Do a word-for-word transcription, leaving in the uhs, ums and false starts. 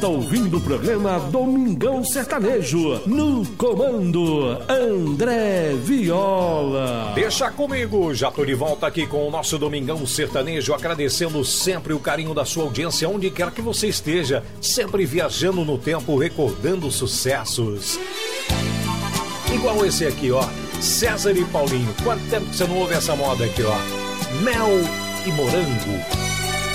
Tá ouvindo o programa Domingão Sertanejo, no comando André Viola. Deixa comigo, já tô de volta aqui com o nosso Domingão Sertanejo, agradecendo sempre o carinho da sua audiência, onde quer que você esteja, sempre viajando no tempo, recordando sucessos. Igual esse aqui, ó, César e Paulinho. Quanto tempo que você não ouve essa moda aqui, ó? Mel e Morango.